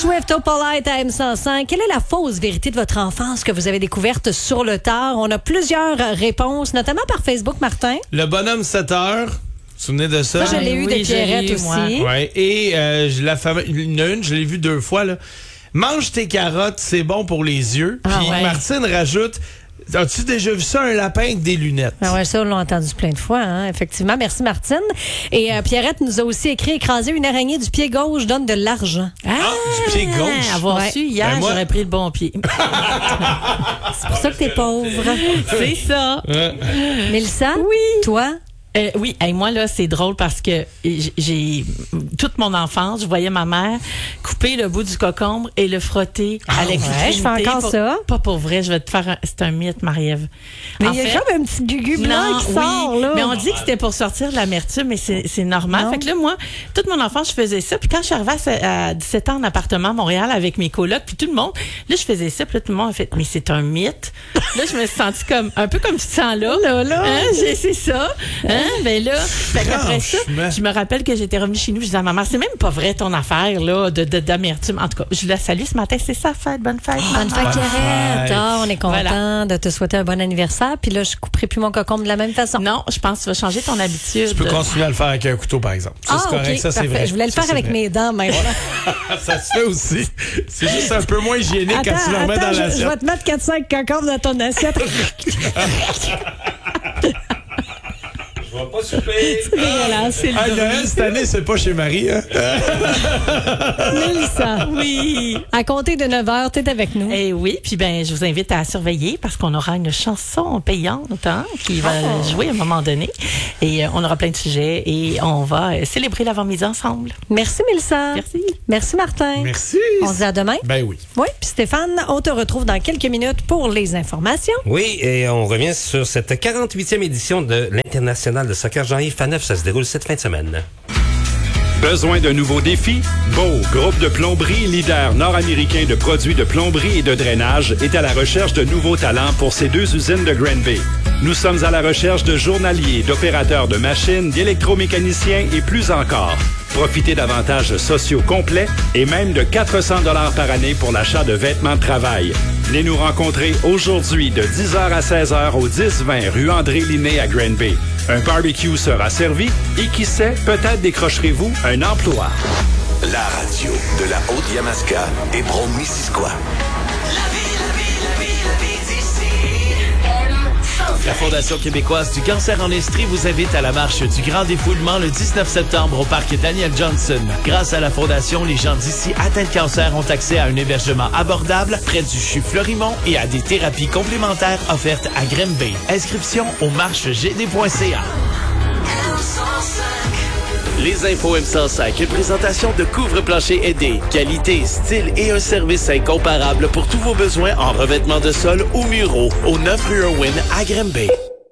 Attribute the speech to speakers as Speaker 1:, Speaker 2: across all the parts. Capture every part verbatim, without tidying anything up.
Speaker 1: Swift, Opalite à M cent cinq. Quelle est la fausse vérité de votre enfance que vous avez découverte sur le tard? On a plusieurs réponses, notamment par Facebook, Martin.
Speaker 2: Le bonhomme sept heures. Vous vous souvenez de ça?
Speaker 1: Ça, je l'ai eu
Speaker 3: oui,
Speaker 1: de Pierrette
Speaker 3: eu,
Speaker 1: aussi.
Speaker 2: Ouais. Et euh, la fame... une, une, je l'ai vu deux fois. Là. Mange tes carottes, c'est bon pour les yeux.
Speaker 1: Ah,
Speaker 2: Puis
Speaker 1: ouais.
Speaker 2: Martine rajoute... As-tu déjà vu ça, un lapin avec des lunettes?
Speaker 1: Ah ouais, ça, on l'a entendu plein de fois, hein, effectivement. Merci, Martine. Et euh, Pierrette nous a aussi écrit « Écraser une araignée du pied gauche donne de l'argent. »
Speaker 2: Ah, du pied gauche.
Speaker 3: Avoir
Speaker 1: Ouais.
Speaker 3: su hier,
Speaker 2: Ben, moi-
Speaker 3: j'aurais pris le bon pied.
Speaker 1: C'est pour ça que t'es pauvre.
Speaker 3: C'est ça.
Speaker 1: Mélissa?
Speaker 3: Oui.
Speaker 1: Toi?
Speaker 3: Euh, oui, hey, moi là, c'est drôle parce que j- j'ai toute mon enfance, je voyais ma mère couper le bout du cocombre et le frotter à l'extrémité.
Speaker 1: ouais, je fais encore
Speaker 3: Pour-
Speaker 1: ça.
Speaker 3: Pas pour vrai, je vais te faire un, c'est un mythe, Marie-Ève.
Speaker 1: Mais
Speaker 3: En
Speaker 1: il y a
Speaker 3: fait,
Speaker 1: comme un petit gugu blanc
Speaker 3: non,
Speaker 1: qui
Speaker 3: oui,
Speaker 1: sort, là.
Speaker 3: mais on dit que c'était pour sortir de l'amertume, mais c'est, c'est normal.
Speaker 1: Non.
Speaker 3: Fait que là, moi, toute mon enfance, je faisais ça. Puis quand je suis arrivée à, à dix-sept ans en appartement à Montréal avec mes colocs, puis tout le monde, là, je faisais ça, puis là, tout le monde a fait, mais c'est un mythe. Là, je me suis sentie comme, un peu comme tu te sens là.
Speaker 1: Là, là.
Speaker 3: Hein, j'ai- c'est ça. Hein, ben là, fait qu'après ça,
Speaker 2: Franchement.
Speaker 3: je me rappelle que j'étais revenue chez nous, je disais à ma mère, c'est même pas vrai ton affaire, là, de, de, d'amertume. En tout cas, je la salue ce matin, c'est sa fête, bonne fête.
Speaker 1: Bonne fête, Pierrette.
Speaker 2: fête.
Speaker 1: Ah, on est content
Speaker 3: Voilà.
Speaker 1: de te souhaiter un bon anniversaire. Puis là, je couperai plus mon cocombe de la même façon.
Speaker 3: Non, je pense que tu vas changer ton habitude.
Speaker 2: Tu peux continuer à le faire avec un couteau, par exemple. Ça,
Speaker 1: Ah,
Speaker 2: c'est correct.
Speaker 1: ok,
Speaker 2: Ça, c'est
Speaker 1: parfait.
Speaker 2: vrai.
Speaker 1: Je voulais le
Speaker 2: Ça,
Speaker 1: faire
Speaker 2: c'est
Speaker 1: avec
Speaker 2: vrai.
Speaker 1: mes dents maintenant.
Speaker 2: Ça se fait aussi. C'est juste un peu moins hygiénique quand tu le remets
Speaker 1: attends,
Speaker 2: dans
Speaker 1: je, je
Speaker 2: l'assiette.
Speaker 1: vais te mettre quatre cinq cocombes dans ton assiette.
Speaker 2: Je vais pas souper.
Speaker 3: Dégueulasse, c'est le
Speaker 2: Ah,
Speaker 3: bruit.
Speaker 2: Noël, cette année, c'est pas chez Marie. Hein?
Speaker 1: Mélissa.
Speaker 3: Oui.
Speaker 1: À compter de neuf heures, t'es avec nous.
Speaker 3: Eh oui, puis ben je vous invite à surveiller parce qu'on aura une chanson payante hein, qui va
Speaker 1: Oh.
Speaker 3: jouer à un moment donné et euh, on aura plein de sujets et on va euh, célébrer l'avant-midi ensemble.
Speaker 1: Merci, Mélissa.
Speaker 3: Merci.
Speaker 1: Merci, Martin.
Speaker 2: Merci.
Speaker 1: On se dit à demain.
Speaker 2: Ben oui.
Speaker 1: Oui, puis Stéphane, on te retrouve dans quelques minutes pour les informations.
Speaker 4: Oui, et on revient sur cette quarante-huitième édition de l'International de soccer Jean-Yves Faneuf. Ça se déroule cette fin de semaine.
Speaker 5: Besoin de nouveaux défis? Beau, groupe de plomberie, leader nord-américain de produits de plomberie et de drainage, est à la recherche de nouveaux talents pour ses deux usines de Granby. Nous sommes à la recherche de journaliers, d'opérateurs de machines, d'électromécaniciens et plus encore. Profitez d'avantages sociaux complets et même de quatre cents dollars par année pour l'achat de vêtements de travail. Venez nous rencontrer aujourd'hui de dix heures à seize heures au dix vingt rue André-Linné à Granby. Un barbecue sera servi et qui sait, peut-être décrocherez-vous un emploi.
Speaker 6: La radio de la Haute-Yamaska et Brome-Missisquoi.
Speaker 7: La Fondation québécoise du cancer en Estrie vous invite à la marche du Grand Défoulement le dix-neuf septembre au parc Daniel Johnson. Grâce à la Fondation, les gens d'ici atteints de cancer ont accès à un hébergement abordable près du C H U Fleurimont et à des thérapies complémentaires offertes à Granby. Inscription au marche g d point c a. Les infos M cent cinq, une présentation de couvre-plancher aidé. Qualité, style et un service incomparable pour tous vos besoins en revêtement de sol ou muraux. Au neuf rue Irwin à Granby.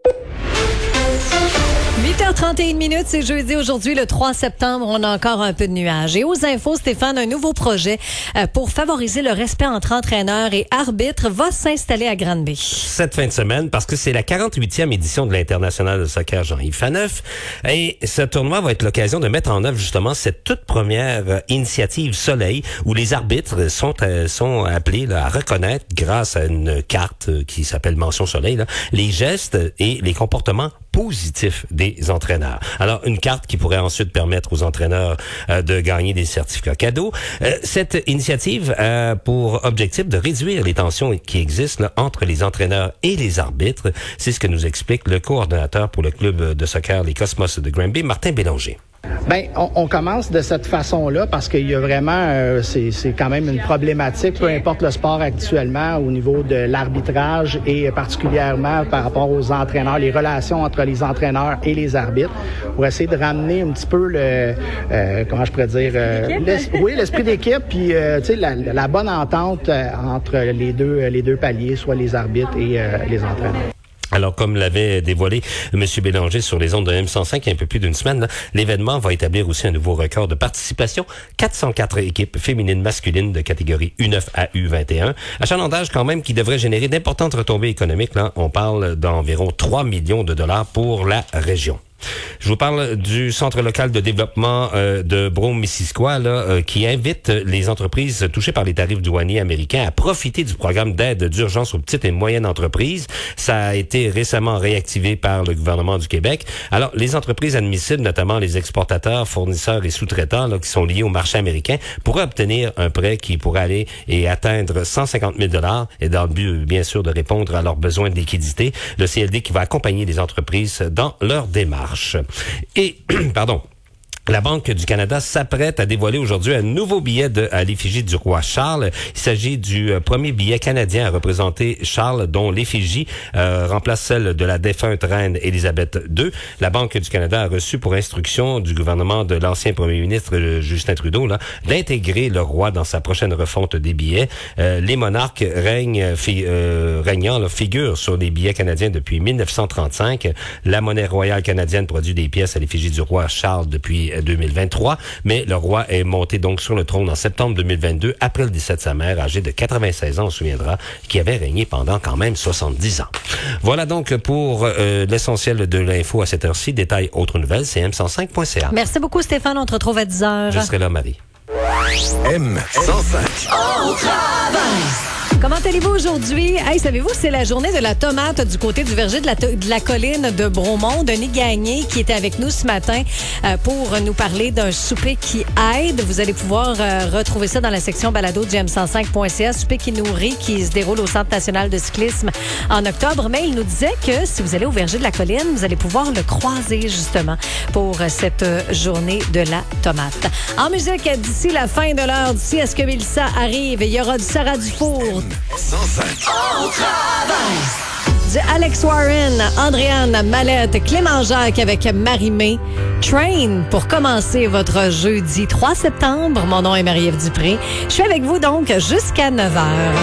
Speaker 1: huit heures trente et une minutes, c'est jeudi aujourd'hui, le trois septembre. On a encore un peu de nuages. Et aux infos, Stéphane, un nouveau projet euh, pour favoriser le respect entre entraîneurs et arbitres va s'installer à Granby.
Speaker 4: Cette fin de semaine, parce que c'est la quarante-huitième édition de l'International de soccer Jean-Yves Faneuf. Et ce tournoi va être l'occasion de mettre en œuvre justement cette toute première euh, initiative Soleil où les arbitres sont euh, sont appelés là, à reconnaître grâce à une carte euh, qui s'appelle Mention Soleil là, les gestes et les comportements positifs des entraîneurs. Alors, une carte qui pourrait ensuite permettre aux entraîneurs euh, de gagner des certificats cadeaux. Euh, cette initiative a pour objectif de réduire les tensions qui existent là, entre les entraîneurs et les arbitres. C'est ce que nous explique le coordonnateur pour le club de soccer Les Cosmos de Granby, Martin Bélanger.
Speaker 8: Ben, on, on commence de cette façon-là parce qu'il y a vraiment, euh, c'est, c'est quand même une problématique, peu importe le sport actuellement, au niveau de l'arbitrage et particulièrement par rapport aux entraîneurs, les relations entre les entraîneurs et les arbitres, pour essayer de ramener un petit peu le, euh, comment je pourrais dire, euh, l'esprit, oui, l'esprit d'équipe, puis euh, tu sais, la, la bonne entente euh, entre les deux, les deux paliers, soit les arbitres et euh, les entraîneurs.
Speaker 4: Alors, comme l'avait dévoilé M. Bélanger sur les ondes de M cent cinq il y a un peu plus d'une semaine, là, l'événement va établir aussi un nouveau record de participation. quatre cent quatre équipes féminines masculines de catégorie U neuf à U vingt et un. Achalandage quand même qui devrait générer d'importantes retombées économiques. Là, on parle d'environ trois millions de dollars pour la région. Je vous parle du Centre local de développement euh, de Brome-Missisquoi, là, euh, qui invite les entreprises touchées par les tarifs douaniers américains à profiter du programme d'aide d'urgence aux petites et moyennes entreprises. Ça a été récemment réactivé par le gouvernement du Québec. Alors, les entreprises admissibles, notamment les exportateurs, fournisseurs et sous-traitants là, qui sont liés au marché américain, pourraient obtenir un prêt qui pourrait aller et atteindre cent cinquante mille dollars et dans le but, bien sûr, de répondre à leurs besoins de liquidité. Le C L D qui va accompagner les entreprises dans leur démarche. Et, pardon, la Banque du Canada s'apprête à dévoiler aujourd'hui un nouveau billet de, à l'effigie du roi Charles. Il s'agit du euh, premier billet canadien à représenter Charles, dont l'effigie euh, remplace celle de la défunte reine Élisabeth deux. La Banque du Canada a reçu pour instruction du gouvernement de l'ancien premier ministre euh, Justin Trudeau là, d'intégrer le roi dans sa prochaine refonte des billets. Euh, les monarques règnent, fi, euh, régnant là, figurent sur les billets canadiens depuis mille neuf cent trente-cinq. La monnaie royale canadienne produit des pièces à l'effigie du roi Charles depuis deux mille vingt-trois, mais le roi est monté donc sur le trône en septembre deux mille vingt-deux après le décès de sa mère, âgée de quatre-vingt-seize ans, on se souviendra, qui avait régné pendant quand même soixante-dix ans. Voilà donc pour euh, l'essentiel de l'info à cette heure-ci. Détails autres nouvelles, c'est m cent cinq point c a.
Speaker 1: Merci beaucoup, Stéphane. On te retrouve à dix heures.
Speaker 4: Je serai là, Marie.
Speaker 6: M cent cinq.
Speaker 1: Au travail! Comment allez-vous aujourd'hui? Hey, savez-vous, c'est la journée de la tomate du côté du verger de la, de la colline de Bromont. Denis Gagné qui était avec nous ce matin euh, pour nous parler d'un souper qui aide. Vous allez pouvoir euh, retrouver ça dans la section balado de m cent cinq point c a. Souper qui nourrit, qui se déroule au Centre national de cyclisme en octobre. Mais il nous disait que si vous allez au verger de la colline, vous allez pouvoir le croiser justement pour cette journée de la tomate. En musique, d'ici la fin de l'heure, d'ici à ce que Mélissa arrive, il y aura du Sarah Dufour.
Speaker 6: cent cinq.
Speaker 1: Au travail! Du Alex Warren, Andréane Mallette, Clément Jacques avec Marie-Mé. Train pour commencer votre jeudi trois septembre. Mon nom est Marie-Ève Dupré. Je suis avec vous donc jusqu'à neuf heures.